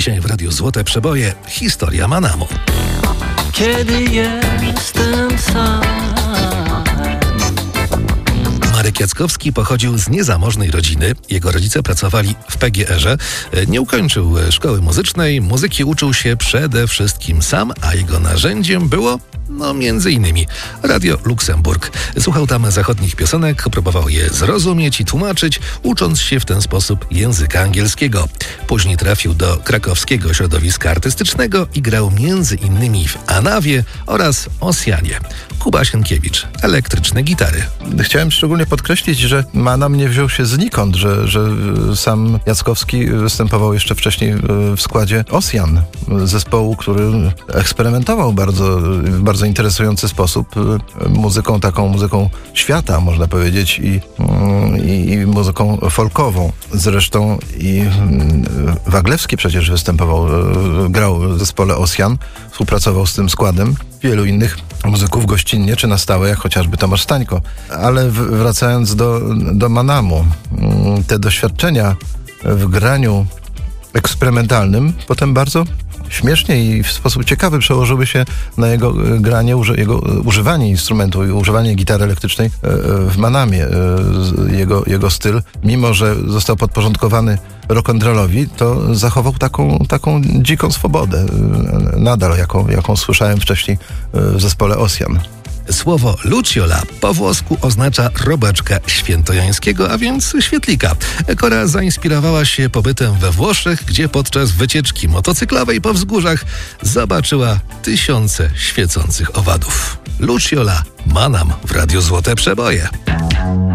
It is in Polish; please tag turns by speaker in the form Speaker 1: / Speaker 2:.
Speaker 1: Dzisiaj w Radiu Złote Przeboje historia Manamu.
Speaker 2: Kiedy jestem sam.
Speaker 1: Marek Jackowski pochodził z niezamożnej rodziny. Jego rodzice pracowali w PGR-ze. Nie ukończył szkoły muzycznej. Muzyki uczył się przede wszystkim sam, a jego narzędziem było między innymi Radio Luksemburg. Słuchał tam zachodnich piosenek, próbował je zrozumieć i tłumaczyć, ucząc się w ten sposób języka angielskiego. Później trafił do krakowskiego środowiska artystycznego i grał między innymi w Anawie oraz Osjanie. Kuba Sienkiewicz, elektryczne gitary.
Speaker 3: Chciałem szczególnie podkreślić, że Manam nie wziął się znikąd, że sam Jackowski występował jeszcze wcześniej w składzie Osjan, zespołu, który eksperymentował w bardzo interesujący sposób muzyką świata, można powiedzieć, i muzyką folkową. Zresztą i Waglewski przecież występował, grał w zespole Osjan, współpracował z tym składem. Wielu innych muzyków gościnnie czy na stałe, jak chociażby Tomasz Stańko. Ale wracając do Manamu, te doświadczenia w graniu eksperymentalnym potem bardzo śmiesznie i w sposób ciekawy przełożyły się na jego granie, jego używanie instrumentu i używanie gitary elektrycznej w Manamie. Jego styl, mimo że został podporządkowany rock'n'rollowi, to zachował taką dziką swobodę, nadal jaką słyszałem wcześniej w zespole Osjan.
Speaker 1: Słowo Luciola po włosku oznacza robaczka świętojańskiego, a więc świetlika. Kora zainspirowała się pobytem we Włoszech, gdzie podczas wycieczki motocyklowej po wzgórzach zobaczyła tysiące świecących owadów. Luciola, Manam w Radiu Złote Przeboje.